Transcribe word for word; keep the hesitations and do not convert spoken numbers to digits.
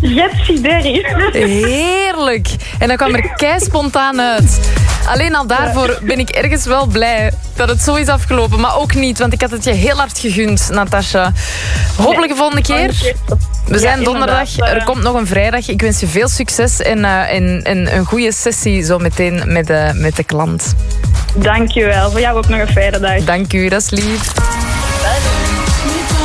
Jetsi Heerlijk. En dat kwam er kei spontaan uit. Alleen al daarvoor ben ik ergens wel blij dat het zo is afgelopen. Maar ook niet, want ik had het je heel hard gegund, Natasha. Hopelijk de volgende keer. We zijn ja, donderdag. Er komt nog een vrijdag. Ik wens je veel succes en, uh, en, en een goede sessie zo meteen met de, met de klant. Dank je wel. Voor jou ook nog een fijne dag. Dank u, dat is lief.